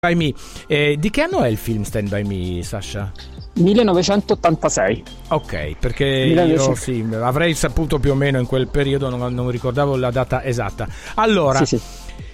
By Me. Di che anno è il film Stand By Me, Sasha? 1986. Ok, perché io sì, avrei saputo più o meno in quel periodo, non ricordavo la data esatta. Allora, sì.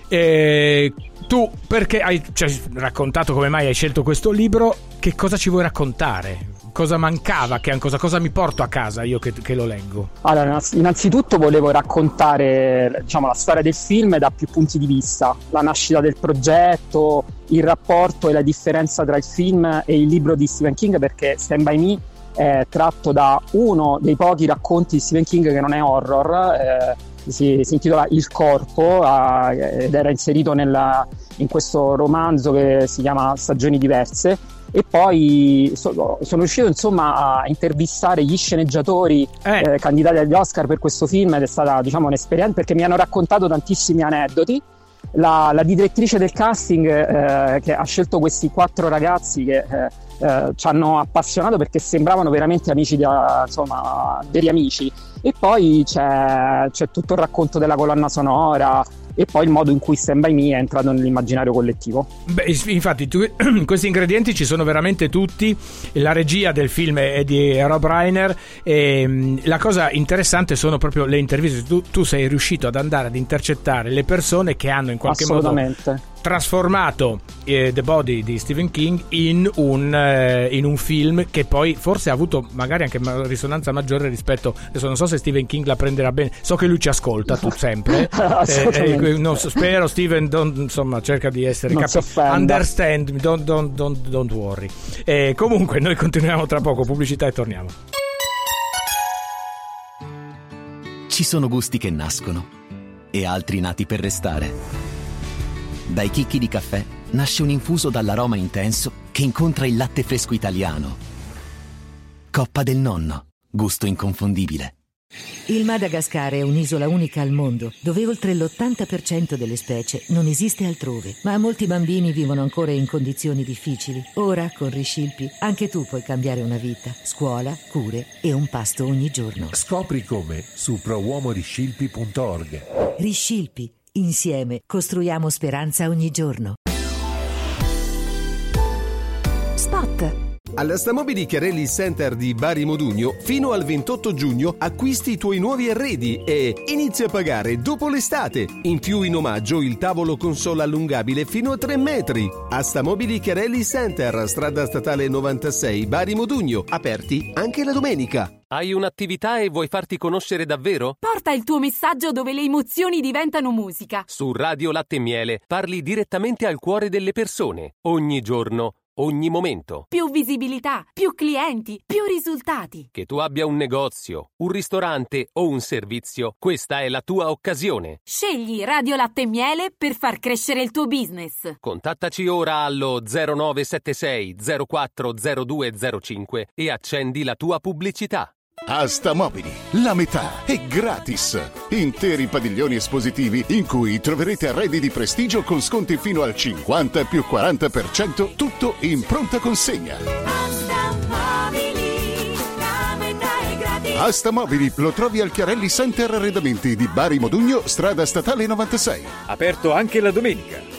Tu perché hai raccontato come mai hai scelto questo libro? Che cosa ci vuoi raccontare? Cosa mancava? Cosa mi porto a casa io che lo leggo? Allora, innanzitutto volevo raccontare, la storia del film da più punti di vista, la nascita del progetto, il rapporto e la differenza tra il film e il libro di Stephen King, perché Stand By Me è tratto da uno dei pochi racconti di Stephen King che non è horror, si intitola Il corpo ed era inserito in questo romanzo che si chiama Stagioni diverse. E poi sono riuscito a intervistare gli sceneggiatori candidati agli Oscar per questo film, ed è stata un'esperienza, perché mi hanno raccontato tantissimi aneddoti. La direttrice del casting che ha scelto questi 4 ragazzi che ci hanno appassionato, perché sembravano veramente amici, veri amici. E poi c'è tutto il racconto della colonna sonora e poi il modo in cui Stand By Me è entrato nell'immaginario collettivo. Beh, infatti questi ingredienti ci sono veramente tutti. La regia del film è di Rob Reiner e la cosa interessante sono proprio le interviste. Tu sei riuscito ad andare ad intercettare le persone che hanno in qualche modo trasformato The Body di Stephen King in un film che poi forse ha avuto magari anche risonanza maggiore rispetto, adesso non so se Stephen King la prenderà bene, so che lui ci ascolta sempre. Non spero, Steven, cerca di essere understand, don't worry. Comunque noi continuiamo tra poco, pubblicità e torniamo. Ci sono gusti che nascono e altri nati per restare. Dai chicchi di caffè nasce un infuso dall'aroma intenso che incontra il latte fresco italiano. Coppa del Nonno, gusto inconfondibile. Il Madagascar è un'isola unica al mondo, dove oltre l'80% delle specie non esiste altrove. Ma molti bambini vivono ancora in condizioni difficili. Ora, con Riscilpi, anche tu puoi cambiare una vita. Scuola, cure e un pasto ogni giorno. Scopri come su prouomoriscilpi.org. Riscilpi. Insieme costruiamo speranza ogni giorno. Spot. Alla Stamobili Chiarelli Center di Bari Modugno, fino al 28 giugno acquisti i tuoi nuovi arredi e inizia a pagare dopo l'estate. In più, in omaggio, il tavolo console allungabile fino a 3 metri. A Stamobili Chiarelli Center, strada statale 96, Bari Modugno, aperti anche la domenica. Hai un'attività e vuoi farti conoscere davvero? Porta il tuo messaggio dove le emozioni diventano musica. Su Radio Latte e Miele parli direttamente al cuore delle persone, ogni giorno, ogni momento. Più visibilità, più clienti, più risultati. Che tu abbia un negozio, un ristorante o un servizio, questa è la tua occasione. Scegli Radio Latte e Miele per far crescere il tuo business. Contattaci ora allo 0976 040205 e accendi la tua pubblicità. A Stamobili la metà è gratis. Interi padiglioni espositivi in cui troverete arredi di prestigio con sconti fino al 50 più 40%, tutto in pronta consegna. A Stamobili lo trovi al Chiarelli Center Arredamenti di Bari Modugno, strada statale 96. Aperto anche la domenica.